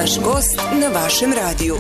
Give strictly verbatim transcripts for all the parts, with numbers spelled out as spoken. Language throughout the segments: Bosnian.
Naš gost na vašem radiju.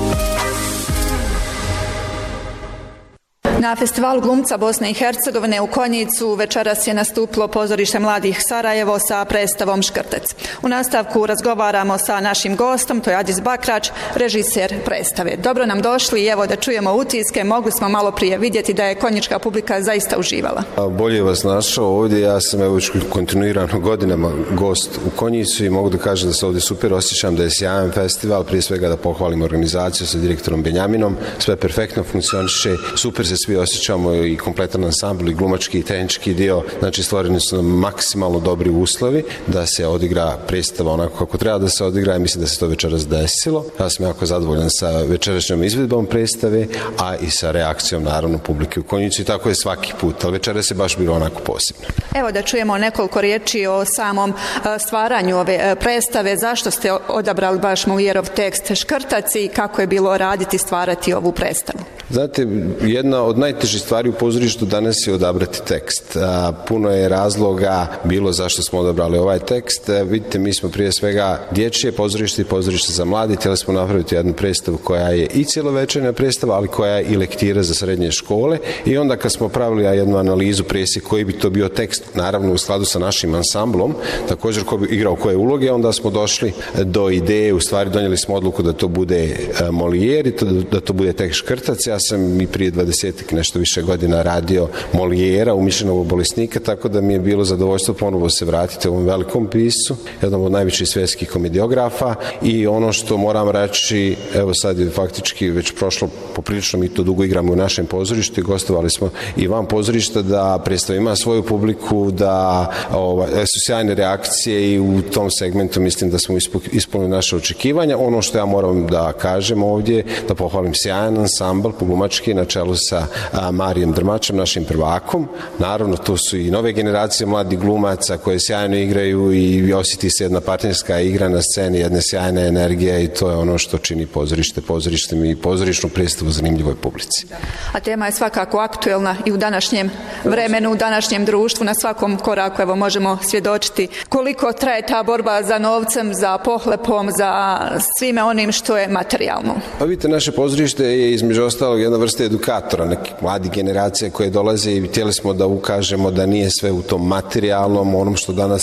Na festivalu glumca Bosne i Hercegovine u Konjicu večeras je nastupilo pozorište Mladih Sarajevo sa predstavom Škrtec. U nastavku razgovaramo sa našim gostom, to je Adis Bakrač, režiser predstave. Dobro nam došli i evo da čujemo utiske, mogli smo malo prije vidjeti da je konjička publika zaista uživala. Bolje vas našao ovdje, ja sam evo kontinuirano godinama gost u Konjicu i mogu da kažem da se ovdje super osjećam, da je sjajan festival, prije svega da pohvalim organizaciju sa direktorom Benjaminom, sve perfektno funkcioniše, super se svi osjećamo i kompletan ansambl i glumački i tehnički dio, znači stvoreni su nam maksimalno dobri uslovi da se odigra predstava onako kako treba da se odigra i mislim da se to večeras desilo. Ja sam jako zadovoljan sa večerašnjom izvedbom predstave, a i sa reakcijom naravno publike u Konjicu i tako je svaki put, ali večeras je baš bilo onako posebno. Evo da čujemo nekoliko riječi o samom stvaranju ove predstave, zašto ste odabrali baš Molijerov tekst Škrtac i kako je bilo raditi, stvarati ovu predstavu? Znate, jedna od najtežih stvari u pozorištu danas je odabrati tekst. Puno je razloga bilo zašto smo odabrali ovaj tekst. Vidite, mi smo prije svega dječje pozorište i pozorište za mladi. Htjeli smo napraviti jednu predstavu koja je i cjelovečernja predstava, ali koja je i lektira za srednje škole. I onda kad smo pravili jednu analizu presjek koji bi to bio tekst, naravno u skladu sa našim ansamblom, također ko bi igrao koje uloge, onda smo došli do ideje, u stvari donijeli smo odluku da to bude Molijer i da to bude tekst Škrtac. Ja sam i prije dvadesetak nešto više godina radio Molijera, umišljenog bolesnika, tako da mi je bilo zadovoljstvo ponovo se vratiti ovom velikom piscu, jednom od najvećih svjetskih komediografa i ono što moram reći, evo sad je faktički već prošlo poprilično, mi to dugo igramo u našem pozorištu i gostovali smo i van pozorišta, da predstava ima svoju publiku, da ova, su sjajne reakcije i u tom segmentu mislim da smo ispunili naše očekivanja. Ono što ja moram da kažem ovdje, da pohvalim sjajan ansambl glumački na čelu sa a, Marijem Drmačem, našim prvakom. Naravno, tu su i nove generacije mladih glumaca koje sjajno igraju i osjeti se jedna partnerska igra na sceni, jedna sjajna energija i to je ono što čini pozorište pozorištem i pozorišnu predstavu zanimljivoj publici. A tema je svakako aktuelna i u današnjem vremenu, u današnjem društvu, na svakom koraku evo možemo svjedočiti koliko traje ta borba za novcem, za pohlepom, za svime onim što je materijalno. Pa vidite, naše pozorište je između ostalog jedna vrsta edukatora, neke mladi generacije koje dolaze i htjeli smo da ukažemo da nije sve u tom materijalnom, onom što danas,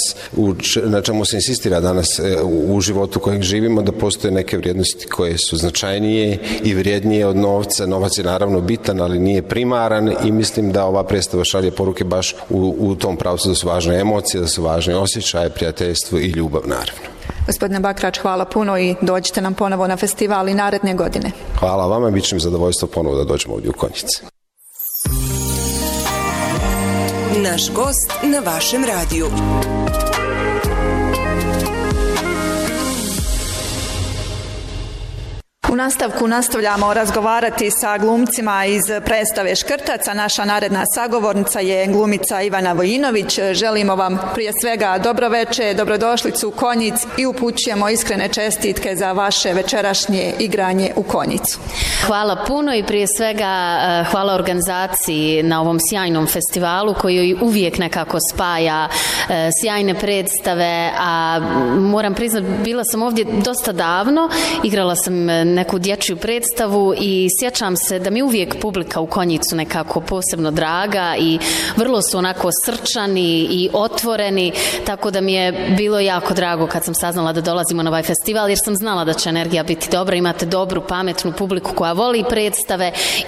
na čemu se insistira danas u životu kojeg živimo, da postoje neke vrijednosti koje su značajnije i vrijednije od novca. Novac je naravno bitan, ali nije primaran i mislim da ova predstava šalje poruke baš u, u tom pravcu da su važne emocije, da su važne osjećaje, prijateljstvo i ljubav naravno. Gospodine Bakrač, hvala puno i dođite nam ponovo na festival i naredne godine. Hvala vama, bit će mi zadovoljstvo ponovo da dođemo ovdje u Konjice. Naš gost na vašem radiju. U nastavku nastavljamo razgovarati sa glumcima iz predstave Škrtac, a naša naredna sagovornica je glumica Ivana Vojinović. Želimo vam prije svega dobroveče, dobrodošlicu u Konjic i upućujemo iskrene čestitke za vaše večerašnje igranje u Konjicu. Hvala puno i prije svega hvala organizaciji na ovom sjajnom festivalu koji uvijek nekako spaja sjajne predstave, a moram priznati, bila sam ovdje dosta davno, igrala sam neku dječju predstavu i sjećam se da mi uvijek publika u Konjicu nekako posebno draga i vrlo su onako srčani i otvoreni, tako da mi je bilo jako drago kad sam saznala da dolazimo na ovaj festival, jer sam znala da će energija biti dobra, imate dobru, pametnu publiku koja voli predstave